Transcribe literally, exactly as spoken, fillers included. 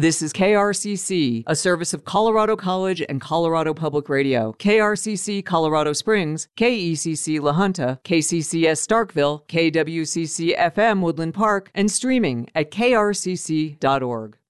This is K R C C, a service of Colorado College and Colorado Public Radio. K R C C Colorado Springs, K E C C La Junta, K C C S Starkville, K W C C F M Woodland Park, and streaming at K R C C dot org.